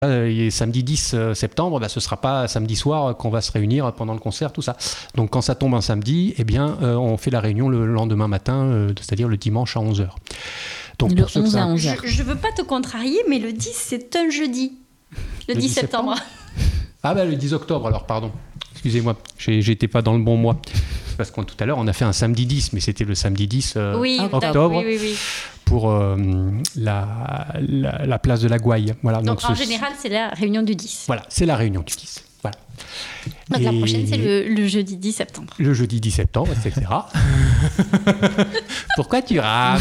Et samedi 10 septembre, ce ne sera pas samedi soir qu'on va se réunir pendant le concert, tout ça. Donc quand ça tombe un samedi, eh bien, on fait la réunion le lendemain matin, c'est-à-dire le dimanche à 11h. Donc, le 11 à 11h. Je ne veux pas te contrarier, mais le 10, c'est un jeudi. Le 10 septembre. Ah le 10 octobre, alors pardon. Excusez-moi, j'étais pas dans le bon mois. Parce que tout à l'heure, on a fait un samedi 10, mais c'était le samedi 10 octobre. Oui. Pour la place de la Gouaille. Voilà, donc en général, c'est la réunion du 10. Voilà, c'est la réunion du 10. Voilà. Donc la prochaine, c'est le jeudi 10 septembre. Le jeudi 10 septembre, etc. Pourquoi tu rames?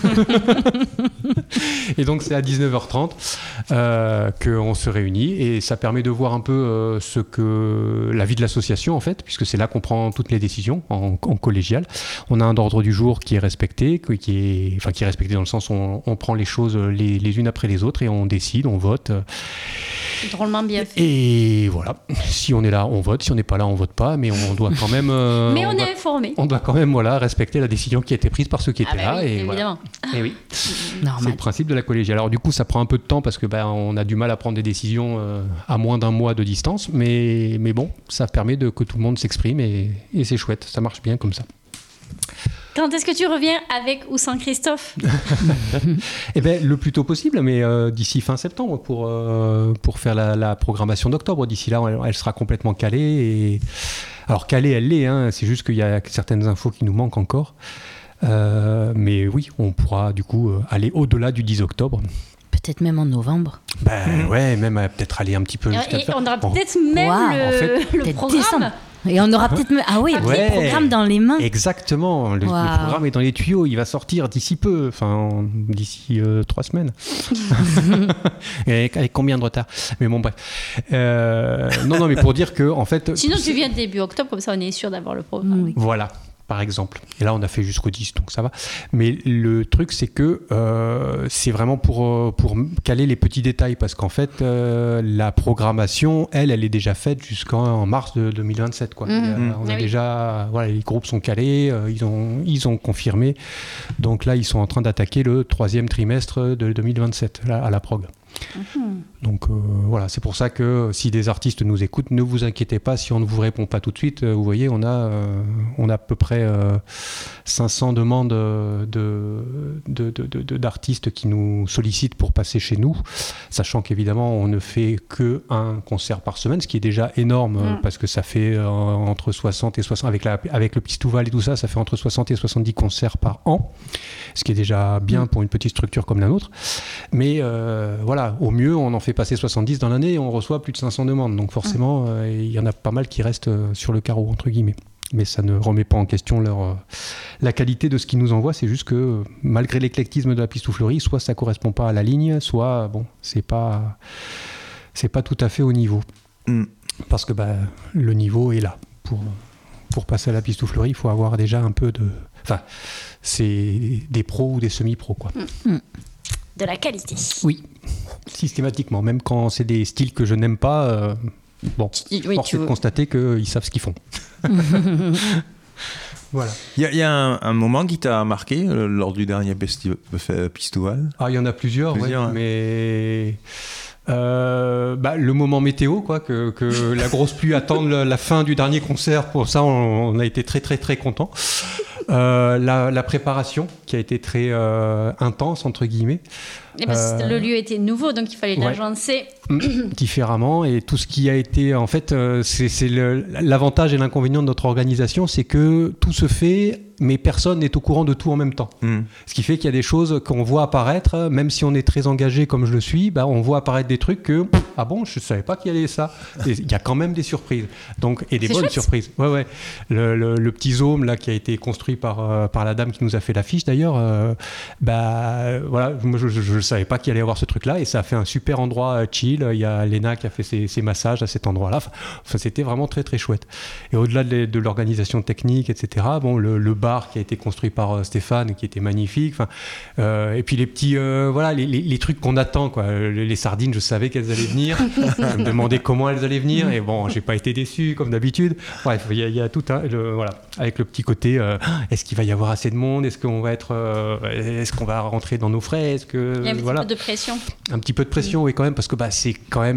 Et donc c'est à 19h30 qu'on se réunit et ça permet de voir un peu ce que la vie de l'association en fait, puisque c'est là qu'on prend toutes les décisions en collégial. On a un ordre du jour qui est respecté, qui est respecté dans le sens où on prend les choses les unes après les autres et on décide, on vote. C'est drôlement bien fait. Et voilà, si on est là, on vote, si on n'est pas là, on vote pas, mais on doit quand même... mais on est informé. On doit quand même respecter la décision qui a été prise par ceux qui étaient là. Oui, et évidemment. Voilà. Et oui, normal. C'est le principe de la collégiale. Alors du coup, ça prend un peu de temps parce que on a du mal à prendre des décisions à moins d'un mois de distance, mais bon, ça permet que tout le monde s'exprime et c'est chouette, ça marche bien comme ça. Quand est-ce que tu reviens avec ou sans Christophe? Eh bien, le plus tôt possible, mais d'ici fin septembre pour faire la programmation d'octobre. D'ici là, elle sera complètement calée. Et... Alors, calée, elle l'est, hein, c'est juste qu'il y a certaines infos qui nous manquent encore. Mais oui, on pourra du coup aller au-delà du 10 octobre. Peut-être même en novembre. Ouais, même peut-être aller un petit peu jusqu'à... Et on aura peut-être même le programme. Décembre. Et on aura peut-être... Ah oui, le programme dans les mains. Exactement, le programme est dans les tuyaux, il va sortir d'ici peu, d'ici 3 semaines. Et avec combien de retard? Mais bon, bref. Non, mais pour dire que, en fait... Sinon, tu viens début octobre, comme ça on est sûr d'avoir le programme. Oui. Voilà. Par exemple. Et là, on a fait jusqu'au 10, donc ça va. Mais le truc, c'est que c'est vraiment pour caler les petits détails, parce qu'en fait, la programmation, elle est déjà faite jusqu'en mars de 2027. Quoi. On a déjà... Voilà, les groupes sont calés, ils ont confirmé. Donc là, ils sont en train d'attaquer le 3e trimestre de 2027, là, à la prog. Donc voilà, c'est pour ça que si des artistes nous écoutent, ne vous inquiétez pas si on ne vous répond pas tout de suite. Vous voyez, on a à peu près 500 demandes d'artistes qui nous sollicitent pour passer chez nous, sachant qu'évidemment on ne fait qu'un concert par semaine, ce qui est déjà énorme parce que ça fait entre 60 et 60 avec le Pistouval et tout ça, ça fait entre 60 et 70 concerts par an, ce qui est déjà bien pour une petite structure comme la nôtre. Mais voilà, au mieux on en fait passer 70 dans l'année et on reçoit plus de 500 demandes, donc forcément il y en a pas mal qui restent sur le carreau entre guillemets, mais ça ne remet pas en question la qualité de ce qu'ils nous envoient. C'est juste que malgré l'éclectisme de la Pistouflerie, soit ça correspond pas à la ligne, soit bon, c'est pas tout à fait au niveau, parce que le niveau est là pour passer à la Pistouflerie. Il faut avoir déjà un peu c'est des pros ou des semi-pros quoi. De la qualité. Oui, systématiquement, même quand c'est des styles que je n'aime pas, force est de constater qu'ils savent ce qu'ils font. Voilà. Il y a un moment qui t'a marqué lors du dernier Pistouval? Il y en a plusieurs. Mais le moment météo, quoi, que la grosse pluie attende la fin du dernier concert, pour ça on a été très très très contents. La préparation qui a été très intense entre guillemets. Le lieu était nouveau, donc il fallait l'agencer différemment, et tout ce qui a été en fait c'est l'avantage et l'inconvénient de notre organisation, c'est que tout se fait mais personne n'est au courant de tout en même temps. Ce qui fait qu'il y a des choses qu'on voit apparaître, même si on est très engagé comme je le suis, on voit apparaître des trucs que ah bon, je savais pas qu'il y avait ça. Il y a quand même des surprises, donc, et des bonnes chouette. Surprises. Le petit Zôme là qui a été construit par la dame qui nous a fait l'affiche d'ailleurs, voilà, moi je savais pas qu'il allait y avoir ce truc là, et ça a fait un super endroit chill. Il y a Léna qui a fait ses massages à cet endroit là. C'était vraiment très très chouette. Et au-delà de l'organisation technique, etc., le bar qui a été construit par Stéphane, qui était magnifique, et puis les petits les trucs qu'on attend, quoi. Les sardines, je savais qu'elles allaient venir. venir. Je me demandais comment elles allaient venir. Et bon, j'ai pas été déçu, comme d'habitude. Bref, il y a tout voilà, avec le petit côté, est-ce qu'il va y avoir assez de monde ? Est-ce qu'on va rentrer dans nos frais ? Il y a un petit peu de pression. Un petit peu de pression, oui, quand même, parce que c'est quand même